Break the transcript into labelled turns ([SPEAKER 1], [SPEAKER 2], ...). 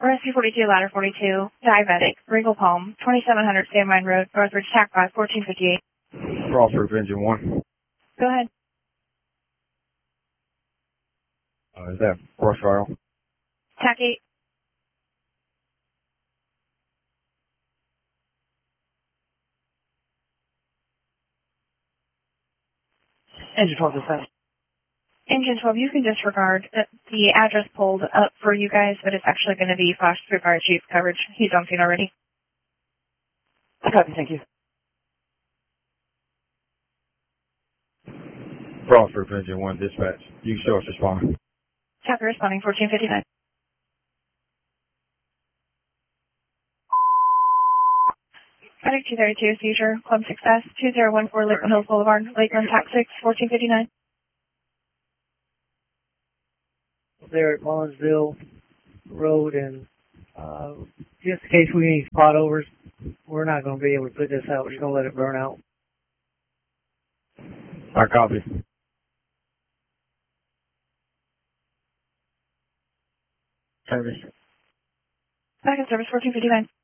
[SPEAKER 1] Rescue 42, Ladder 42, Diabetic, Regal Palm, 2700 Sand Mine Road, Northridge, TAC 5, 1458.
[SPEAKER 2] Crossroads Engine 1.
[SPEAKER 1] Go ahead.
[SPEAKER 2] Is that Crossfire?
[SPEAKER 1] TAC 8.
[SPEAKER 3] Engine 12 dispatch.
[SPEAKER 1] Engine 12, you can disregard the address pulled up for you guys, but it's actually going to be Flash Fire Chief coverage. He's on scene already.
[SPEAKER 3] Copy, thank you.
[SPEAKER 2] Crossroads Engine 1 dispatch. You can show us responding.
[SPEAKER 1] Tucker responding, 1459. Medic 232, seizure, Club Success, 2014 Lakeland Hills Boulevard, Lakeland, TAC 6, 1459.
[SPEAKER 3] There at Mullensville Road, and just in case we need spot overs, we're not going to be able to put this out. We're just going to let it burn out.
[SPEAKER 2] I copy.
[SPEAKER 3] Service.
[SPEAKER 1] Back in service, 1459.